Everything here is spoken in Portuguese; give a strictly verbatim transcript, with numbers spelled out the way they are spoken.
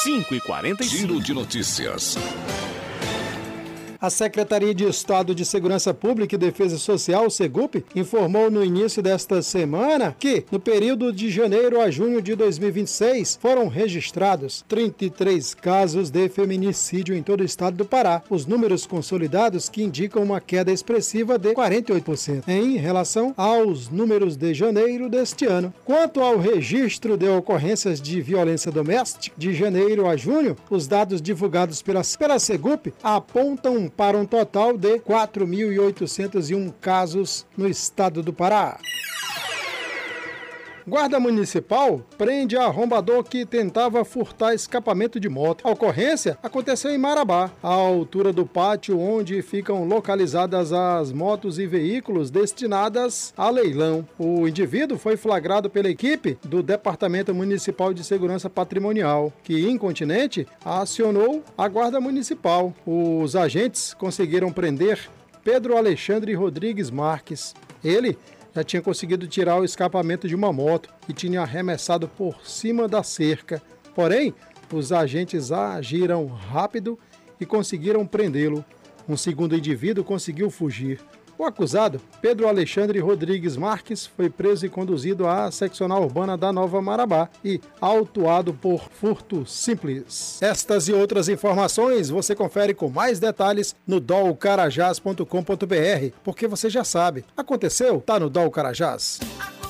cinco e quarenta e cinco. Giro de notícias. A Secretaria de Estado de Segurança Pública e Defesa Social, SEGUP, informou no início desta semana que, no período de janeiro a junho de dois mil e vinte e seis, foram registrados trinta e três casos de feminicídio em todo o estado do Pará. Os números consolidados que indicam uma queda expressiva de quarenta e oito por cento em relação aos números de janeiro deste ano. Quanto ao registro de ocorrências de violência doméstica, de janeiro a junho, os dados divulgados pela, pela SEGUP apontam para um total de quatro mil e oitocentos e um casos no estado do Pará. Guarda Municipal prende arrombador que tentava furtar escapamento de moto. A ocorrência aconteceu em Marabá, à altura do pátio onde ficam localizadas as motos e veículos destinadas a leilão. O indivíduo foi flagrado pela equipe do Departamento Municipal de Segurança Patrimonial, que, incontinente, acionou a Guarda Municipal. Os agentes conseguiram prender Pedro Alexandre Rodrigues Marques. Ele já tinha conseguido tirar o escapamento de uma moto e tinha arremessado por cima da cerca. Porém, os agentes agiram rápido e conseguiram prendê-lo. Um segundo indivíduo conseguiu fugir. O acusado, Pedro Alexandre Rodrigues Marques, foi preso e conduzido à seccional urbana da Nova Marabá e autuado por furto simples. Estas e outras informações você confere com mais detalhes no dol carajás ponto com ponto br, porque você já sabe, aconteceu, tá no Dol Carajás.